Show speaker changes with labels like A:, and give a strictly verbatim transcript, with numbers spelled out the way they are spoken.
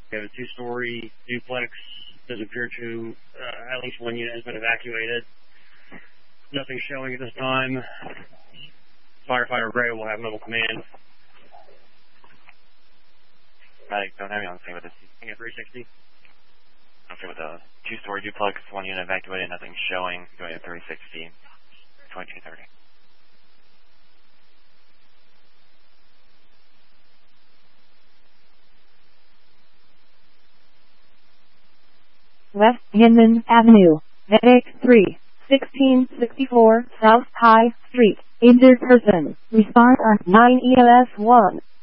A: We have a two-story duplex. Does appear to uh, at least one unit has been evacuated. Nothing showing at this time. Firefighter Gray will have mobile command.
B: Medic, don't have you on the scene with this.
A: Hang at three sixty.
B: Okay, with a two-story duplex, one unit evacuated, nothing showing. Going to three sixty, twenty-two thirty.
C: West Hinman Avenue, Medic three, sixteen sixty-four South High Street, injured person, respond on nine E M S one.